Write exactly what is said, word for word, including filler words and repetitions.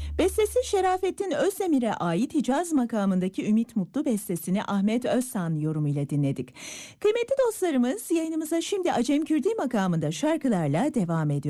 Bestesi Şerafettin Özdemir'e ait Hicaz makamındaki Ümit Mutlu bestesini Ahmet Özsan yorumuyla dinledik. Kıymetli dostlarımız, yayınımıza şimdi Acem Kürdi makamında şarkılarla devam ediyor.